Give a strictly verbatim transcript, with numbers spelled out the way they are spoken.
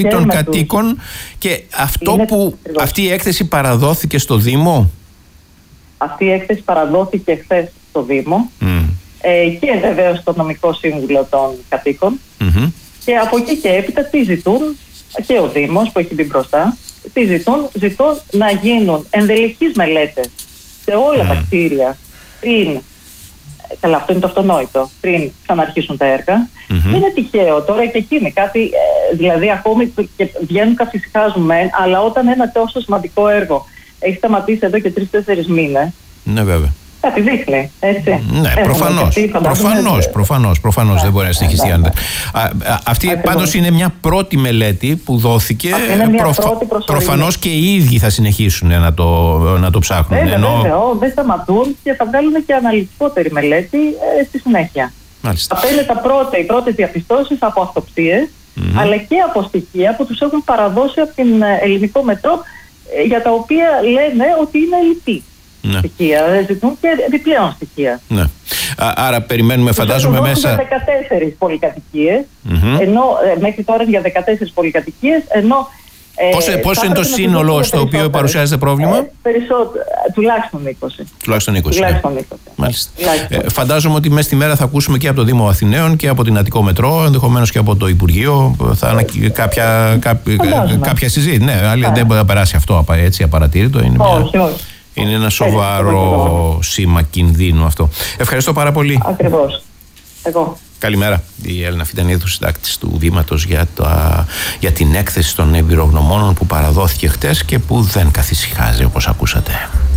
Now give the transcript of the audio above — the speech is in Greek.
των κατοίκων. Και αυτό είναι που ακριβώς. Αυτή η έκθεση παραδόθηκε στο Δήμο. Αυτή η έκθεση παραδόθηκε χθες στο Δήμο mm. ε, και βεβαίως στο νομικό σύμβουλο των κατοίκων. Mm-hmm. Και από εκεί και έπειτα τι ζητούν και ο Δήμος που έχει μπει μπροστά. Τι ζητούν, ζητούν να γίνουν ενδελεχείς μελέτες σε όλα mm. τα κτίρια πριν. Καλά, αυτό είναι το αυτονόητο. Πριν ξαναρχίσουν τα έργα. Mm-hmm. Δεν είναι τυχαίο τώρα και εκείνη κάτι, ε, δηλαδή ακόμη και βγαίνουν καθησυχάζουν μεν, αλλά όταν ένα τόσο σημαντικό έργο έχει σταματήσει εδώ και τρεις-τέσσερις μήνες. Ναι, βέβαια. Κάτι δείχνει, έτσι. Ναι, προφανώς. Προφανώς, προφανώς, προφανώς yeah. δεν μπορεί να συνεχιστεί. Yeah. Α, α, αυτή πάντως είναι μια πρώτη μελέτη που δόθηκε. Προφα... Προφανώς και οι ίδιοι θα συνεχίσουν να το, να το ψάχνουν. Βέβαια, ενώ... βέβαια, δεν σταματούν και θα βγάλουν και αναλυτικότερη μελέτη ε, στη συνέχεια. Μάλιστα. Αυτά είναι τα πρώτα, οι πρώτες διαπιστώσεις από αυτοψίες, mm-hmm. αλλά και από στοιχεία που τους έχουν παραδώσει από την Ελληνικό Μετρό, ε, για τα οποία λένε ότι είναι ελλειπή. Ναι. Στοιχεία, ζητούν και επιπλέον στοιχεία. Ναι. Α, άρα περιμένουμε, φαντάζομαι μέσα. Για δεκατέσσερις πολυκατοικίες, mm-hmm. ενώ ε, μέχρι τώρα για δεκατέσσερις πολυκατοικίες, ενώ. Ε, Πόσο είναι το σύνολο στο οποίο παρουσιάζεται πρόβλημα? Ε, περισσότερο, τουλάχιστον είκοσι. Τουλάχιστον είκοσι. Τουλάχιστον είκοσι. Μάλιστα. Ε, φαντάζομαι ότι μέσα στη μέρα θα ακούσουμε και από το Δήμο Αθηναίων και από την Αττικό Μετρό, ενδεχομένως και από το Υπουργείο. Θα είναι κάποια, κάποια, κάποια συζήτηση. Ναι, άλλη δεν μπορεί να περάσει αυτό έτσι απαρατήρητο. Είναι μια... όχι, όχι. Είναι ένα σοβαρό σήμα κινδύνου αυτό. Ευχαριστώ πάρα πολύ. Ακριβώς. Εγώ. Καλημέρα. Η Έλληνα Φιτανίδου, συντάκτης του Βήματος για, για την έκθεση των εμπειρογνωμόνων που παραδόθηκε χτες και που δεν καθησυχάζει όπως ακούσατε.